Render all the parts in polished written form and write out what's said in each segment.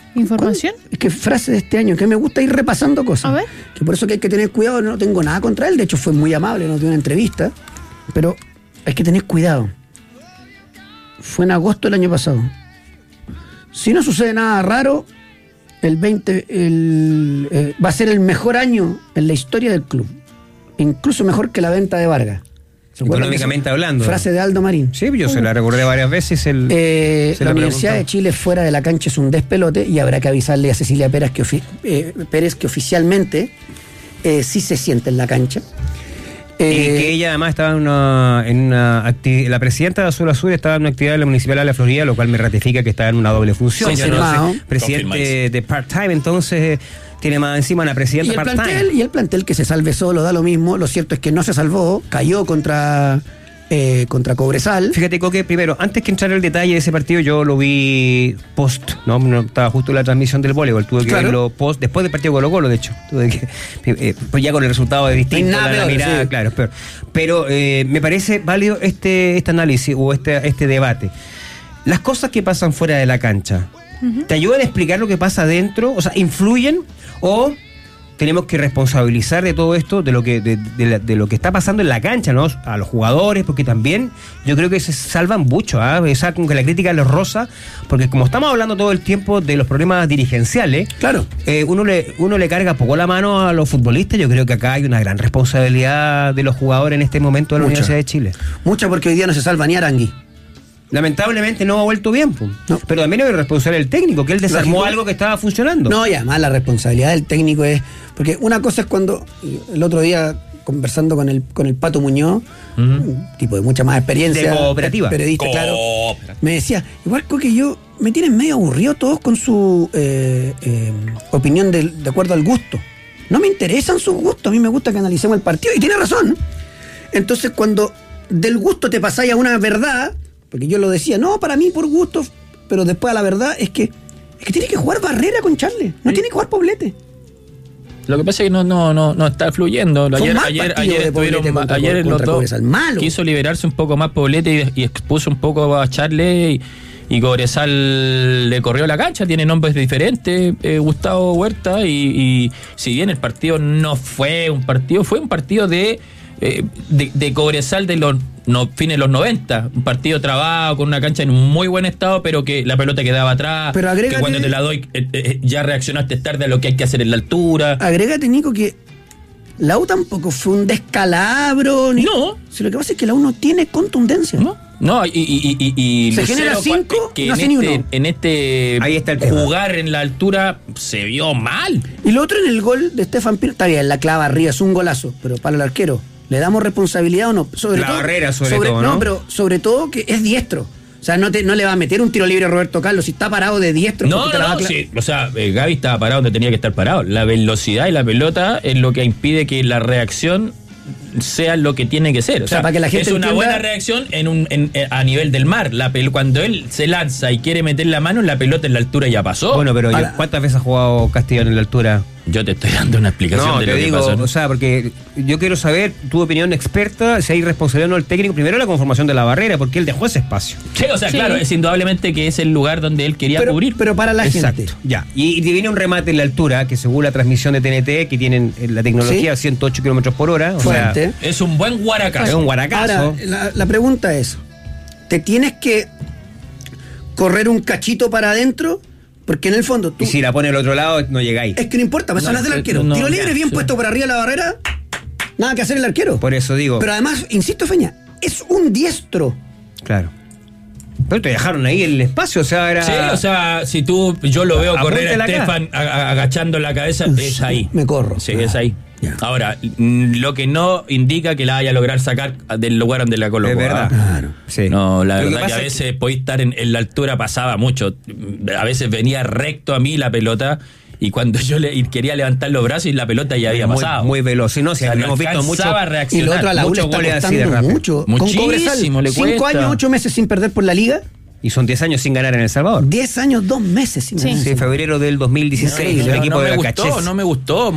¿Información? Es que frase de este año, que me gusta ir repasando cosas. A ver. Que por eso que hay que tener cuidado, no tengo nada contra él, de hecho fue muy amable, nos dio una entrevista, pero hay que tener cuidado. Fue en agosto del año pasado. Si no sucede nada raro, va a ser el mejor año en la historia del club. Incluso mejor que la venta de Vargas. Económicamente hablando. Frase de Aldo Marín. Sí, yo se la recordé varias veces. La Universidad de Chile fuera de la cancha es un despelote y habrá que avisarle a Cecilia Pérez que oficialmente sí se siente en la cancha. Que ella además estaba en una actividad, la presidenta de Azul Azul estaba en una actividad de la Municipal de la Florida, lo cual me ratifica que estaba en una doble función. Sí, presidente de part-time, entonces tiene más encima una presidenta part-time. Y el plantel que se salve solo, da lo mismo. Lo cierto es que no se salvó, cayó contra Cobresal. Fíjate, Coque, primero, antes que entrar al detalle de ese partido, yo lo vi post, no estaba justo en la transmisión del voleibol, tuve que verlo post, después del partido Colo-Colo, de hecho, pues ya con el resultado de distinto, la mirada, sí. Claro, es peor. Pero me parece válido este análisis o este debate. Las cosas que pasan fuera de la cancha, ¿te ayudan a explicar lo que pasa adentro? O sea, ¿influyen o tenemos que responsabilizar de todo esto, de lo que está pasando en la cancha, ¿no? A los jugadores, porque también yo creo que se salvan mucho, esa con que la crítica los roza, porque como estamos hablando todo el tiempo de los problemas dirigenciales, claro, uno le carga poco la mano a los futbolistas. Yo creo que acá hay una gran responsabilidad de los jugadores en este momento de la Universidad de Chile. Mucha, porque hoy día no se salva ni Arangui. Lamentablemente no ha vuelto bien, no. Pero también es responsable del técnico, que él desarmó algo que estaba funcionando. No, y además la responsabilidad del técnico es... Porque una cosa es cuando el otro día, conversando con el Pato Muñoz, un tipo de mucha más experiencia, de cooperativa, periodista, claro, me decía, igual que yo, me tienen medio aburrido todos con su opinión de acuerdo al gusto. No me interesan sus gustos, a mí me gusta que analicemos el partido, y tiene razón. Entonces, cuando del gusto te pasáis a una verdad... Porque yo lo decía, no, para mí por gusto, pero después a la verdad es que tiene que jugar Barrera con Charles, no tiene que jugar Poblete. Lo que pasa es que no está fluyendo. Ayer notó, quiso liberarse un poco más Poblete y expuso un poco a Charles y Cobresal le corrió la cancha, tiene nombres diferentes, Gustavo Huerta, y si bien el partido no fue un partido, fue un partido de Cobresal de los fines de los 90, un partido trabado con una cancha en un muy buen estado, pero que la pelota quedaba atrás, pero que cuando te la doy ya reaccionaste tarde a lo que hay que hacer en la altura. Agrégate, Nico, que la U tampoco fue un descalabro no, si lo que pasa es que la U no tiene contundencia, no, y se genera 5 que no hace ni uno. En este ahí está el jugar en la altura se vio mal. Y lo otro, en el gol de Stefan Pino, está bien, la clava arriba, es un golazo, pero para el arquero, ¿le damos responsabilidad o no? Barrera, sobre todo, ¿no? No, pero sobre todo que es diestro. O sea, no le va a meter un tiro libre a Roberto Carlos si está parado de diestro. Sí. O sea, Gaby estaba parado donde tenía que estar parado. La velocidad y la pelota es lo que impide que la reacción sea lo que tiene que ser. O sea, para que la gente es una buena reacción a nivel del mar. Cuando él se lanza y quiere meter la mano, la pelota en la altura ya pasó. Bueno, pero ¿cuántas veces ha jugado Castellón en la altura? Yo te estoy dando una explicación de lo que pasó. O sea, porque yo quiero saber tu opinión experta, si hay responsabilidad o no del técnico. Primero, la conformación de la barrera, porque él dejó ese espacio. Sí, o sea, claro, es indudablemente que es el lugar donde él quería cubrir. Pero para la gente. Ya. Y viene un remate en la altura, que según la transmisión de TNT, que tienen la tecnología, 108 kilómetros por hora. O sea, es un buen guaracazo. Es un guaracazo. Ahora, la pregunta es, ¿te tienes que correr un cachito para adentro? Porque en el fondo tú... Y si la pone al otro lado, no llegáis. Es que no importa, pues son las del arquero. Tiro libre bien puesto por arriba de la barrera, nada que hacer el arquero. Por eso digo. Pero además, insisto, Feña, es un diestro. Claro. Pero te dejaron ahí el espacio, o sea, era... Sí, o sea, si yo lo veo correr a Estefan agachando la cabeza, es ahí. Me corro. Sí, es ahí. Ya. Ahora, lo que no indica que la vaya a lograr sacar del lugar donde la colocó. Es verdad. Claro. Sí. No, la verdad que a veces podéis estar en la altura, pasaba mucho. A veces venía recto a mí la pelota y cuando yo quería levantar los brazos y la pelota ya había pasado. Muy veloz. Y no, si hemos visto mucho. Y lo otro a la U le está costando mucho. Con Cobresal, 5 años, 8 meses sin perder por la Liga. Y son 10 años sin ganar en El Salvador. 10 años, 2 meses sin ganar. Sí, febrero del 2016, el equipo de la Cachés. No me gustó.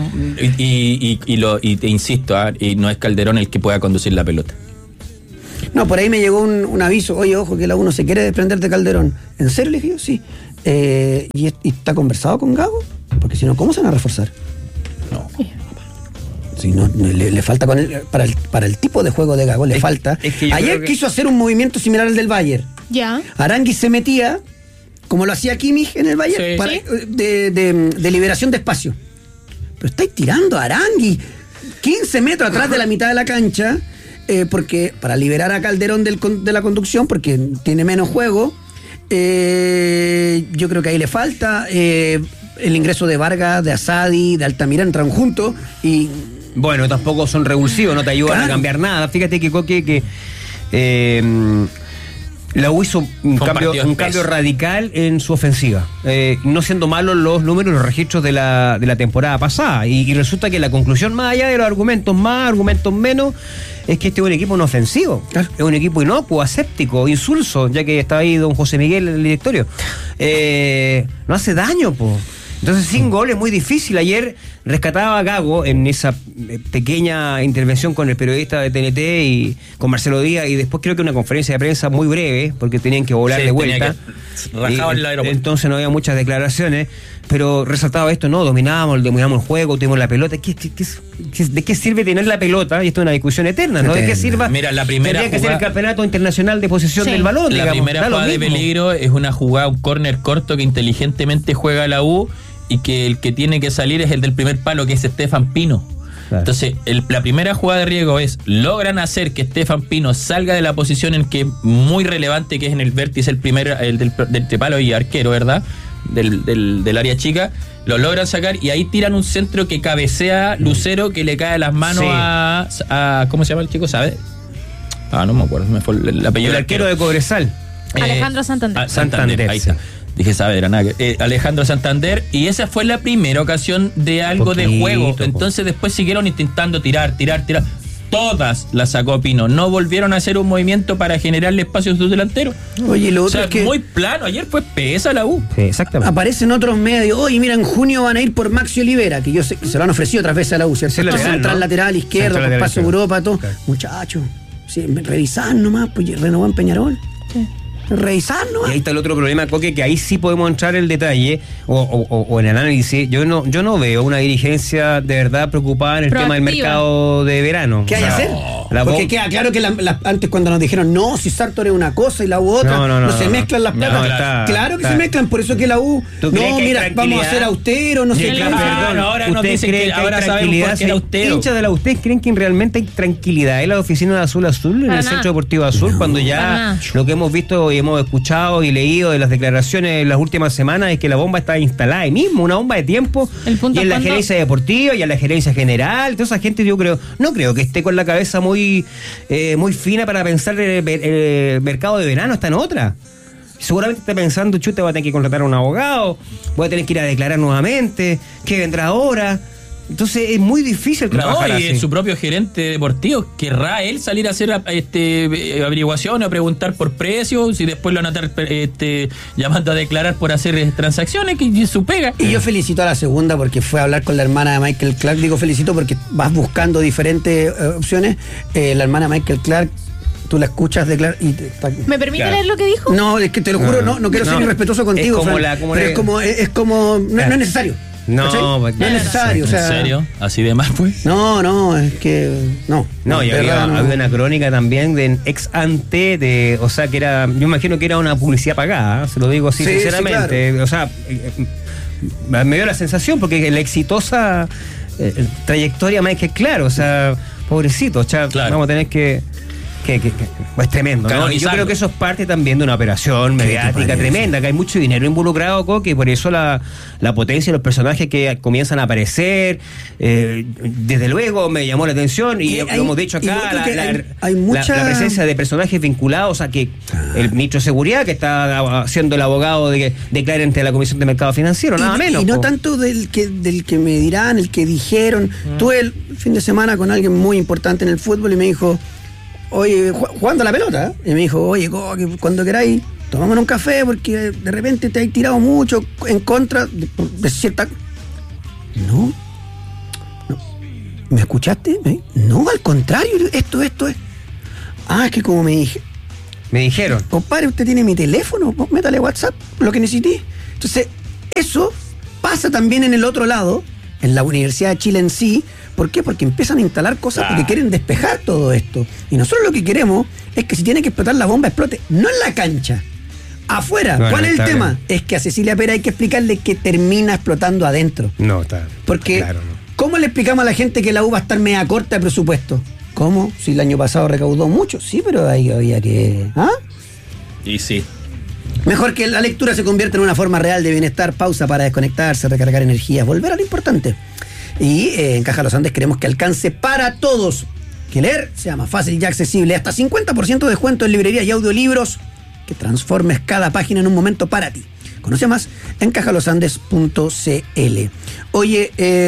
Y te insisto, y no es Calderón el que pueda conducir la pelota. No, por ahí me llegó un aviso. Oye, ojo, que la U no se quiere desprender de Calderón. ¿En serio, le dije yo? Sí. ¿Y está conversado con Gago? Porque si no, ¿cómo se van a reforzar? No. Si no, le falta para el tipo de juego de Gago, le falta. Ayer quiso hacer un movimiento similar al del Bayern. Ya. Arangui se metía, como lo hacía Kimmich en el Bayern, de liberación de espacio. Pero estáis tirando a Arangui 15 metros atrás de la mitad de la cancha, porque para liberar a Calderón de la conducción, porque tiene menos juego. Yo creo que ahí le falta el ingreso de Vargas, de Asadi, de Altamirano, entran juntos y... Bueno, tampoco son revulsivos, no te ayudan a cambiar nada. Fíjate que la U hizo un cambio radical en su ofensiva, no siendo malos los números y los registros de la temporada pasada, y resulta que la conclusión, más allá de los argumentos más, argumentos menos, es que este es un equipo no ofensivo, claro. Es un equipo inocuo, aséptico, insulso, ya que está ahí don José Miguel en el directorio, no hace daño, po. Entonces, sin gol es muy difícil. Ayer rescataba a Gago en esa pequeña intervención con el periodista de TNT y con Marcelo Díaz, y después creo que una conferencia de prensa muy breve, porque tenían que volar de vuelta. Rajaban el aeropuerto. Entonces no había muchas declaraciones, pero resaltaba esto, ¿no? Dominamos el juego, tuvimos la pelota. ¿De qué sirve tener la pelota? Y esto es una discusión eterna, ¿no? ¿De qué sirva? Mira, la primera tendría que ser el campeonato internacional de posesión del balón, La primera jugada de peligro es una jugada, un córner corto que inteligentemente juega la U, y que el que tiene que salir es el del primer palo, que es Estefan Pino. Claro. Entonces, la primera jugada de riesgo es, logran hacer que Estefan Pino salga de la posición en que es muy relevante, que es en el vértice, el del palo y arquero, ¿verdad? Del área chica, lo logran sacar y ahí tiran un centro que cabecea Lucero, que le cae a las manos a ¿cómo se llama el chico? ¿Sabe? No me acuerdo, me fue el apellido. El arquero de Cobresal. Alejandro Santander. Santander, ahí está. Dije Saavedra, nada, Alejandro Santander, y esa fue la primera ocasión de algo de juego. Entonces después siguieron intentando tirar. Todas las sacó Pino. No volvieron a hacer un movimiento para generarle espacio a sus delanteros. Oye, lo otro es que muy plano. Ayer fue pesa la U. Sí, exactamente. Aparecen otros medios. Oye, mira, en junio van a ir por Maxi Olivera, que yo sé que se lo han ofrecido otras veces a la U. Central, lateral, izquierdo, con paso a Europa, todo. Claro. Muchachos, revisar nomás, pues renovó en Peñarol. Sí. Revisar, ¿no? Y ahí está el otro problema, Coque, que ahí sí podemos entrar en el detalle o en el análisis. Yo no veo una dirigencia de verdad preocupada en el tema del mercado de verano. ¿Qué hay que hacer? Porque queda claro que antes cuando nos dijeron si Sartor es una cosa y la U otra, no se mezclan las platas. Claro que se mezclan, por eso que la U vamos a ser austeros, no sé qué. Perdón, ahora nos dicen que ahora sabemos por qué era austero. Hinchas de la U, ¿ustedes creen que realmente hay tranquilidad en la oficina de Azul en el Centro Deportivo Azul, cuando ya lo que hemos visto y hemos escuchado y leído de las declaraciones en las últimas semanas es que la bomba está instalada ahí mismo, una bomba de tiempo, y en la gerencia deportiva y en la gerencia general? Toda esa gente, yo no creo que esté con la cabeza muy fina para pensar el mercado de verano, está en otra. Seguramente está pensando, voy a tener que contratar a un abogado, voy a tener que ir a declarar nuevamente, ¿qué vendrá ahora? Entonces es muy difícil trabajar así. Su propio gerente deportivo, ¿querrá él salir a hacer averiguaciones o preguntar por precios y después lo van a estar llamando a declarar por hacer transacciones, que es su pega? Y yo felicito a la segunda porque fue a hablar con la hermana de Michael Clark. Digo felicito porque vas buscando diferentes opciones. La hermana de Michael Clark, tú la escuchas declarar y ¿Me permite leer lo que dijo? No, es que te lo juro, no quiero ser irrespetuoso contigo, pero es como no es necesario. No es necesario. ¿En serio? ¿Así de mal, pues? No, es que no. No, y había una crónica también de ex ante que era, yo imagino que era una publicidad pagada, se lo digo así sinceramente. Sí, claro. O sea, me dio la sensación porque la exitosa trayectoria más que claro, pobrecito, vamos a tener que es tremendo, ¿no? Y yo creo que eso es parte también de una operación mediática tremenda, que hay mucho dinero involucrado, Coque, y por eso la potencia de los personajes que comienzan a aparecer, desde luego me llamó la atención, y lo hemos dicho acá, la presencia de personajes vinculados a que el ministro de Seguridad, que está siendo el abogado de que declare ante la Comisión de Mercado Financiero, nada menos. Y no tanto del que me dirán, el que dijeron. Tuve el fin de semana con alguien muy importante en el fútbol y me dijo, oye, jugando a la pelota, y me dijo, oye, cuando queráis, tomamos un café porque de repente te has tirado mucho en contra de cierta... No. ¿Me escuchaste? No, al contrario, esto es... Es que como me dijeron, compadre, usted tiene mi teléfono, métale WhatsApp, lo que necesité. Entonces, eso pasa también en el otro lado, en la Universidad de Chile en sí. ¿Por qué? Porque empiezan a instalar cosas porque quieren despejar todo esto. Y nosotros lo que queremos es que si tiene que explotar la bomba, explote. No en la cancha, afuera. Bueno, ¿cuál es el tema? Es que a Cecilia Pera hay que explicarle que termina explotando adentro. No, está. Porque, claro, no. ¿cómo le explicamos a la gente que la U va a estar media corta de presupuesto? ¿Cómo? Si el año pasado recaudó mucho. Sí, pero ahí había que... ¿Ah? Y sí. Mejor que la lectura se convierta en una forma real de bienestar, pausa para desconectarse, recargar energías, volver a lo importante. Y en Caja Los Andes queremos que alcance para todos. Que leer sea más fácil y accesible. Hasta 50% de descuento en librerías y audiolibros. Que transformes cada página en un momento para ti. Conoce más en cajalosandes.cl. Oye,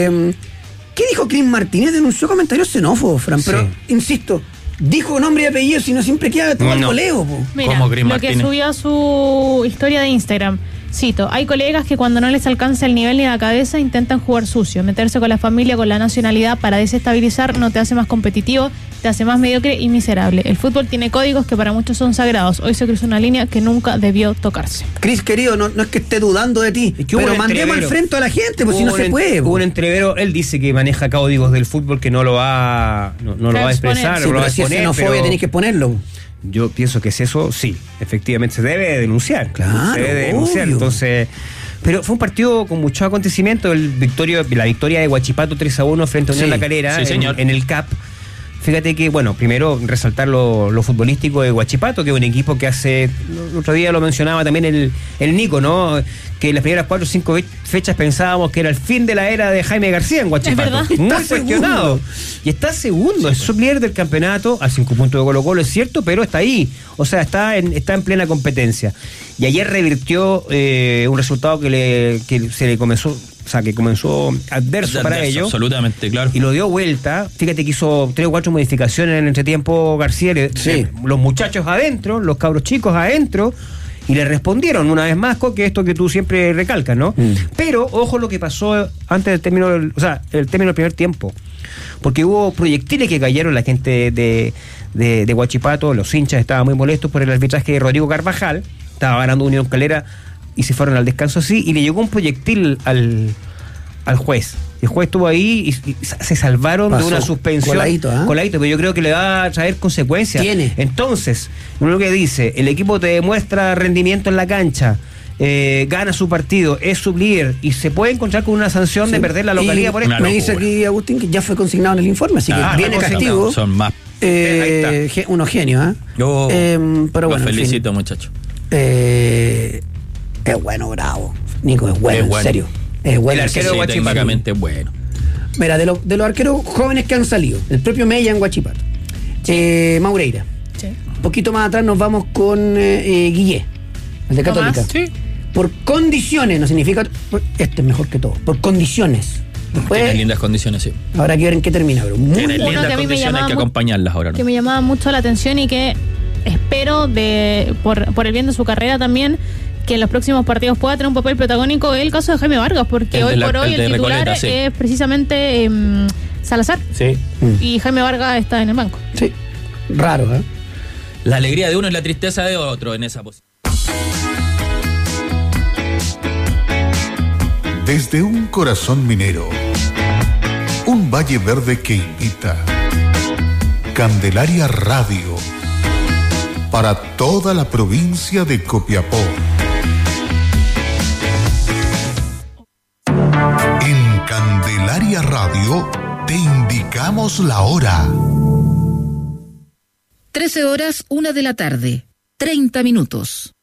¿qué dijo Cris Martínez? Denunció comentarios xenófobos, Fran. Pero, sí, insisto, dijo nombre y apellido, si no siempre queda todo el voleo. Mira, lo que subió a su historia de Instagram. Cito, hay colegas que cuando no les alcanza el nivel ni la cabeza intentan jugar sucio, meterse con la familia, con la nacionalidad para desestabilizar no te hace más competitivo, te hace más mediocre y miserable. El fútbol tiene códigos que para muchos son sagrados. Hoy se cruzó una línea que nunca debió tocarse. Cris, querido, no es que esté dudando de ti, es que pero mandemos al frente a la gente, pues si no se puede. Hubo un entrevero, él dice que maneja códigos del fútbol que no lo va a expresar, sí, no lo va a exponer. Si es xenofobia tenés que ponerlo. Yo pienso que es eso, sí, efectivamente se debe denunciar. Claro, se debe denunciar, entonces... Pero fue un partido con mucho acontecimiento, la victoria de Huachipato 3-1 frente a Unión La Calera, sí, en el CAP. Fíjate que, bueno, primero resaltar lo futbolístico de Huachipato, que es un equipo que hace, el otro día lo mencionaba también el Nico, ¿no? Que en las primeras 4 o 5 fechas pensábamos que era el fin de la era de Jaime García en Huachipato. Es verdad. Muy cuestionado. Y está segundo, es líder del campeonato, a 5 puntos de Colo-Colo, es cierto, pero está ahí. O sea, está en plena competencia. Y ayer revirtió un resultado que se le comenzó... O sea, que comenzó adverso para ellos. Absolutamente, claro. Y lo dio vuelta. Fíjate que hizo 3 o 4 modificaciones en el entretiempo García. Sí. Los muchachos adentro, los cabros chicos adentro. Y le respondieron una vez más, que esto que tú siempre recalcas, ¿no? Pero, ojo lo que pasó antes del término el término del primer tiempo. Porque hubo proyectiles que cayeron, la gente de Huachipato, los hinchas estaban muy molestos por el arbitraje de Rodrigo Carvajal. Estaba ganando Unión Calera y se fueron al descanso así, y le llegó un proyectil al juez. El juez estuvo ahí y se salvaron de una suspensión. Coladito, pero yo creo que le va a traer consecuencias. Tiene. Entonces, uno que dice, el equipo te demuestra rendimiento en la cancha, gana su partido, es sublíder y se puede encontrar con una sanción de perder la localidad por esto. Me dice aquí Agustín que ya fue consignado en el informe, así que viene castigo. Son más. Unos genios, Yo pero bueno, los felicito, muchachos. Es bueno, bravo. Nico es bueno, en serio. Es bueno. El arquero técnicamente es bueno. Mira, de los arqueros jóvenes que han salido, el propio Mella en Huachipato, Maureira. Sí. Un poquito más atrás nos vamos con Guillé, el de Católica. Sí. Por condiciones, no significa... Este es mejor que todo. Por condiciones. Después, tiene lindas condiciones, sí. Habrá que ver en qué termina, pero tiene lindas condiciones, hay que acompañarlas ahora, ¿no? Que me llamaba mucho la atención y que espero, por el bien de su carrera también, que en los próximos partidos pueda tener un papel protagónico el caso de Jaime Vargas, porque hoy por hoy el titular Recoleta, sí, es precisamente Salazar. Sí. Y Jaime Vargas está en el banco. Sí. Raro, ¿eh? La alegría de uno es la tristeza de otro en esa posición. Desde un corazón minero, un valle verde que invita. Candelaria Radio, para toda la provincia de Copiapó. En Candelaria Radio te indicamos la hora. 13 horas, 1 de la tarde, 30 minutos.